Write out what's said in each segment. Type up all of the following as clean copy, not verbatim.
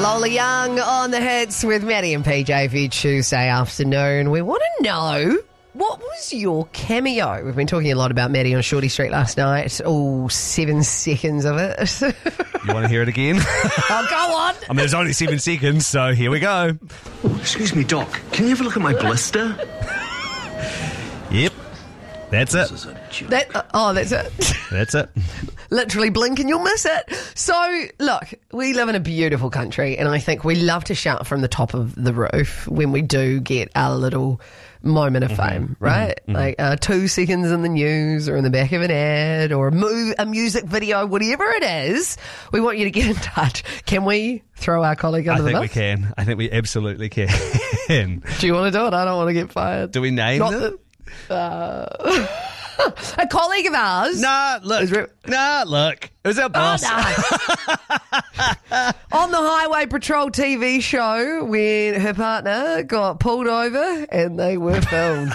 Lola Young on the hits with Maddie and PJ for your Tuesday afternoon. We want to know, what was your cameo? We've been talking a lot about Maddie on Shorty Street last night. All 7 seconds of it. You want to hear it again? Oh, go on. I mean, there's only 7 seconds, so here we go. Oh, excuse me, Doc. Can you have a look at my blister? Yep. That's it. This is a joke. That's it. That's it. Literally blink and you'll miss it. So, look, we live in a beautiful country, and I think we love to shout from the top of the roof when we do get our little moment of fame, right? Like 2 seconds in the news or in the back of an ad or a music video, whatever it is. We want you to get in touch. Can we throw our colleague under the bus? I think we can. I think we absolutely can. Do you want to do it? I don't want to get fired. Do we name them? A colleague of ours. Nah, look. It was our boss. On the Highway Patrol TV show when her partner got pulled over and they were filmed.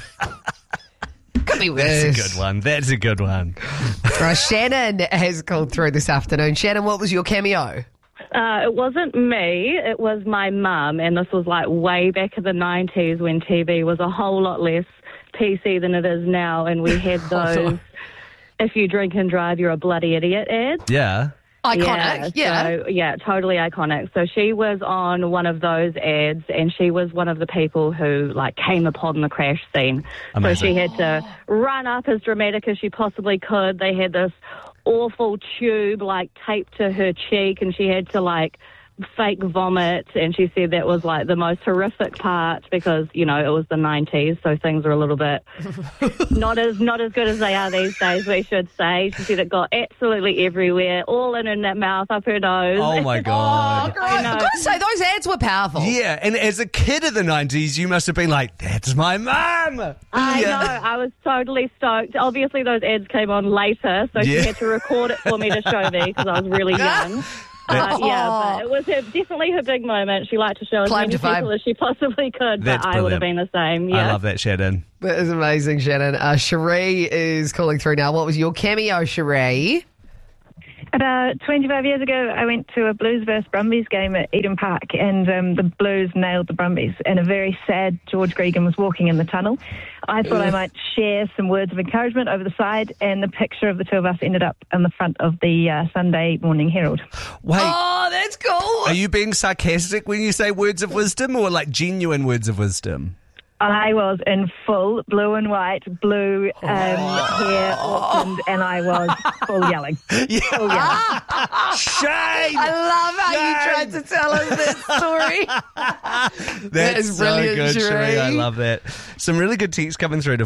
Could be worse. That's a good one. That's a good one. Right, Shannon has called through this afternoon. Shannon, what was your cameo? It wasn't me, it was my mum, and this was like way back in the 90s when TV was a whole lot less PC than it is now, and we had those if you drink and drive, you're a bloody idiot ads. Yeah. Iconic, yeah. So, yeah, totally iconic. So she was on one of those ads, and she was one of the people who, like, came upon the crash scene. Amazing. So she had to run up as dramatic as she possibly could. They had this awful tube, like, taped to her cheek, and she had to, like, fake vomit, and she said that was like the most horrific part because, you know, it was the 90s, so things were a little bit not as good as they are these days, we should say. She said it got absolutely everywhere, all in her mouth, up her nose. Oh my God. Oh, I've got to say, those ads were powerful. Yeah, and as a kid of the 90s, you must have been like, that's my mum. I know, I was totally stoked. Obviously those ads came on later, so she had to record it for me to show me because I was really young. But it was definitely her big moment. She liked to show as many people as she possibly could, but I would have been the same. Yeah. I love that, Shannon. That is amazing, Shannon. Cherie is calling through now. What was your cameo, Cherie? About 25 years ago, I went to a Blues vs Brumbies game at Eden Park, and the Blues nailed the Brumbies, and a very sad George Gregan was walking in the tunnel. I thought I might share some words of encouragement over the side, and the picture of the two of us ended up on the front of the Sunday Morning Herald. Wait. Oh, that's cool. Are you being sarcastic when you say words of wisdom, or like genuine words of wisdom? I was in full blue and white, blue hair, Auckland, and I was full yelling. Yeah. Full yelling. Shame! I love how you tried to tell us that story. That's is so brilliant, good, Cherie. Cherie. I love that. Some really good texts coming through to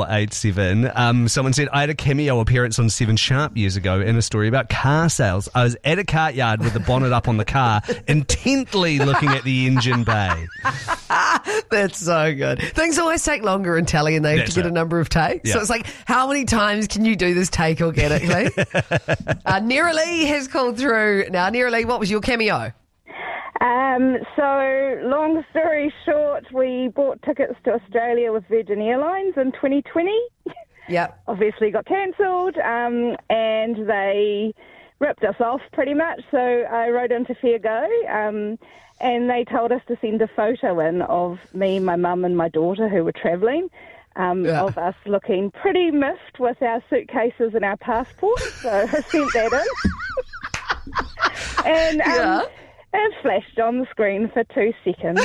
4487. Someone said, I had a cameo appearance on 7 Sharp years ago in a story about car sales. I was at a cart yard with the bonnet up on the car, intently looking at the engine bay. That's so good. Things always take longer in telly, and they have to get a number of takes. Yeah. So it's like, how many times can you do this take organically? Nera Lee has called through. Now, Nera Lee, what was your cameo? So, long story short, we bought tickets to Australia with Virgin Airlines in 2020. Yep. Obviously got cancelled, and they ripped us off pretty much. So I wrote into Fair Go, and they told us to send a photo in of me, my mum and my daughter who were travelling, of us looking pretty miffed with our suitcases and our passports. So I sent that in. And it flashed on the screen for 2 seconds.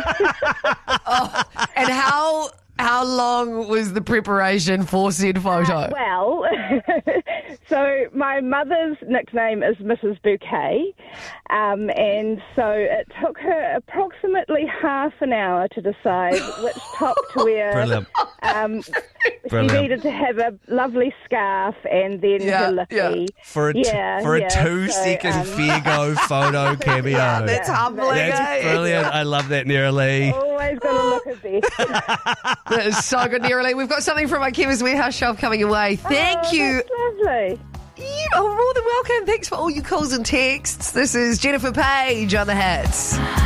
And how long was the preparation for said photo? Well, so my mother's nickname is Mrs. Bouquet, and so it took her approximately half an hour to decide which top to wear. Brilliant. She needed to have a lovely scarf and then her lippy. For a 2-second Fair Go photo cameo. That's humbling. That's brilliant. I love that, Nera Lee. Always got to look her best. That is so good, Nera Lee. We've got something from my Chemist Warehouse shelf coming your way. Thank you. That's lovely. You are more than welcome. Thanks for all your calls and texts. This is Jennifer Page on the hits.